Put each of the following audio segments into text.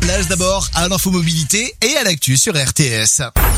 plage d'abord, à l'info mobilité et à l'actu sur RTS.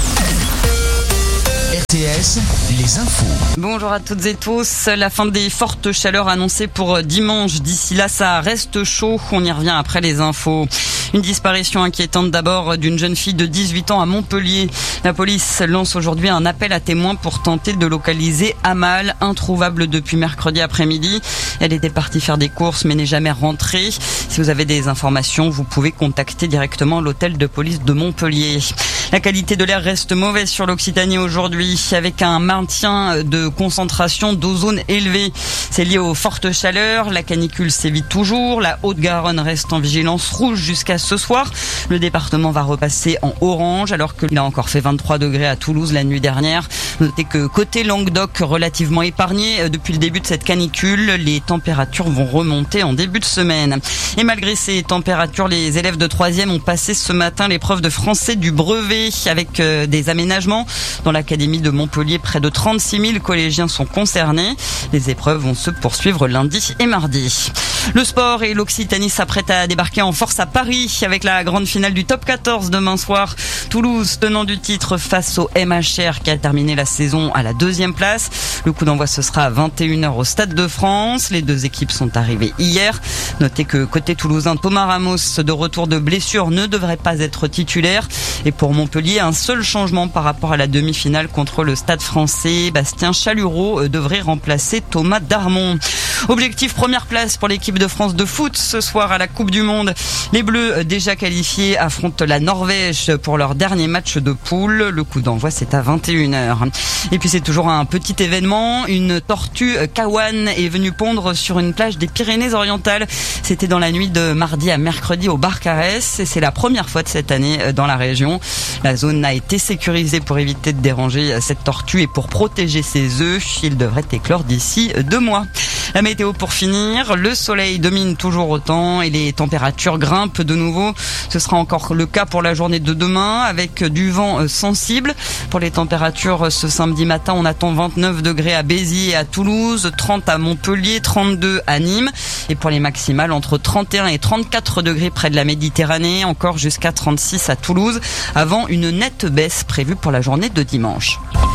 RTS, les infos. Bonjour à toutes et tous. La fin des fortes chaleurs annoncées pour dimanche. D'ici là, ça reste chaud. On y revient après les infos. Une disparition inquiétante d'abord d'une jeune fille de 18 ans à Montpellier. La police lance aujourd'hui un appel à témoins pour tenter de localiser Amal, introuvable depuis mercredi après-midi. Elle était partie faire des courses mais n'est jamais rentrée. Si vous avez des informations, vous pouvez contacter directement l'hôtel de police de Montpellier. La qualité de l'air reste mauvaise sur l'Occitanie aujourd'hui, avec un maintien de concentration d'ozone élevé. C'est lié aux fortes chaleurs, la canicule sévit toujours, la Haute-Garonne reste en vigilance rouge jusqu'à ce soir. Le département va repasser en orange alors qu'il a encore fait 23 degrés à Toulouse la nuit dernière. Notez que côté Languedoc, relativement épargné depuis le début de cette canicule, les températures vont remonter en début de semaine. Et malgré ces températures, les élèves de 3e ont passé ce matin l'épreuve de français du brevet avec des aménagements. Dans l'académie de Montpellier, près de 36 000 collégiens sont concernés. Les épreuves vont se poursuivre lundi et mardi. Le sport et l'Occitanie s'apprêtent à débarquer en force à Paris avec la grande finale du top 14 demain soir. Toulouse, tenant du titre face au MHR qui a terminé la saison à la 2e place. Le coup d'envoi ce sera à 21h au Stade de France. Les deux équipes sont arrivées hier. Notez que côté toulousain, Thomas Ramos, de retour de blessure, ne devrait pas être titulaire. Et pour Montpellier, un seul changement par rapport à la demi-finale contre le Stade français. Bastien Chalureau devrait remplacer Thomas Darmon. Objectif première place pour l'équipe de France de foot ce soir à la Coupe du Monde. Les Bleus déjà qualifiés affrontent la Norvège pour leur dernier match de poule. Le coup d'envoi c'est à 21h. Et puis c'est toujours un petit événement. Une tortue kawan est venue pondre sur une plage des Pyrénées-Orientales. C'était dans la nuit de mardi à mercredi au Barcarès et c'est la première fois de cette année dans la région. La zone a été sécurisée pour éviter de déranger cette tortue et pour protéger ses œufs. Il devrait éclore d'ici 2 mois. La météo pour finir, le soleil domine toujours autant et les températures grimpent de nouveau. Ce sera encore le cas pour la journée de demain avec du vent sensible. Pour les températures ce samedi matin, on attend 29 degrés à Béziers et à Toulouse, 30 à Montpellier, 32 à Nîmes. Et pour les maximales, entre 31 et 34 degrés près de la Méditerranée, encore jusqu'à 36 à Toulouse, avant une nette baisse prévue pour la journée de dimanche.